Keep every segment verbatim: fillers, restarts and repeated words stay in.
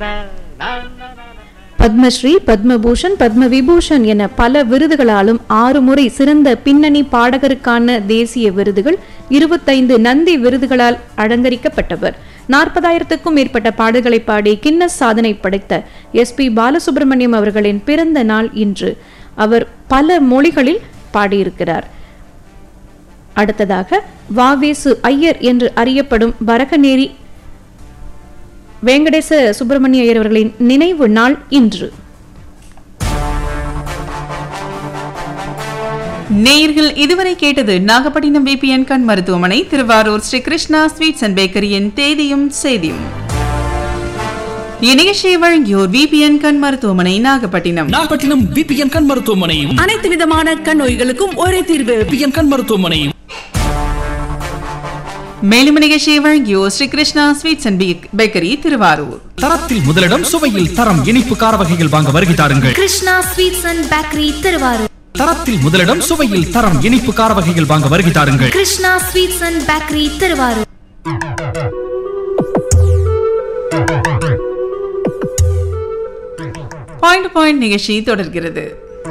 பத்மஸ்ரீ, பத்மபூஷன், பத்ம விபூஷன் என பல விருதுகளாலும் ஆறு முறை சிறந்த பின்னணி பாடகருக்கான தேசிய விருதுகள், இருபத்தைந்து நந்தி விருதுகளால் அலங்கரிக்கப்பட்டவர். நாற்பதாயிரத்துக்கும் மேற்பட்ட பாடல்களை பாடி கின்னஸ் சாதனை படைத்த எஸ் பி பாலசுப்ரமணியம் அவர்களின் பிறந்த நாள் இன்று. அவர் பல மொழிகளில் பாடியிருக்கிறார். அடுத்ததாக வாவேசு ஐயர் என்று அறியப்படும் பரகநேரி வெங்கடேச சுப்பிரமணிய ஐயர் அவர்களின் நினைவு நாள் இன்று. நேயர்கள் இதுவரை கேட்டது நாகப்பட்டினம் விபிஎன் கண் மருத்துவமனை, திருவாரூர் ஸ்ரீ கிருஷ்ணா ஸ்வீட்ஸ் அண்ட் பேக்கரியின் தேதியும் செய்தியும். இந்நிகழ்ச்சியை வழங்கியோர் விபிஎன் கண் மருத்துவமனை, நாகப்பட்டினம். நாகப்பட்டினம் விபிஎன் கண் மருத்துவமனை, அனைத்து விதமான கண் நோய்களுக்கும் ஒரே தீர்வு. விபிஎன் கண் மருத்துவமனை. மேலும் நிகழ்ச்சியை வழங்கியோர் Sri Krishna sweets and bakery, Thiruvarur. தரத்தில் முதலிடம், சுவையில் தரம். இனிப்பு கார வகைகள் வாங்க வருகை தாருங்கள். Krishna sweets and bakery, Thiruvarur. தரத்தில் முதலிடம், சுவையில் தரம். இனிப்பு கார வகைகள் வாங்க வருகை தாருங்கள். Krishna sweets and bakery, Thiruvarur. Point point நிகழ்ச்சி தொடர்கிறது.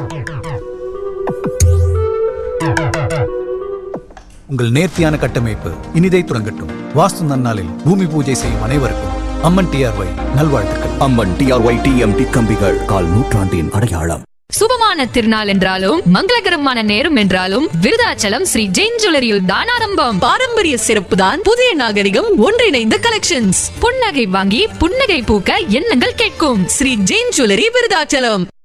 உங்கள் நேர்த்தியான கட்டமைப்பு இனிதை துறங்கட்டும். வாஸ்து நன்னாளில் பூமி பூஜை செய்யும் அனைவருக்கும் அம்மன் டிஆர்ஒய் நல்வாழ்த்துக்கள். அம்மன் டிஆர்ஒய் டிஎம்டி கம்பிகள், கால் நூற்றாண்டின் அடையாளம். சுபமான திருநாள் என்றாலும் மங்களகரமான நேரம் என்றாலும் விருதாச்சலம் ஸ்ரீ ஜெயின் ஜுவல்லரியில் தான் ஆரம்பம். பாரம்பரிய சிறப்பு தான் புதிய நாகரிகம் ஒன்றிணைந்த கலெக்ஷன்ஸ். புன்னகை வாங்கி புன்னகை பூக்க எண்ணங்கள் கேட்கும். ஸ்ரீ ஜெயின் ஜுவல்லரி, விருதாச்சலம்.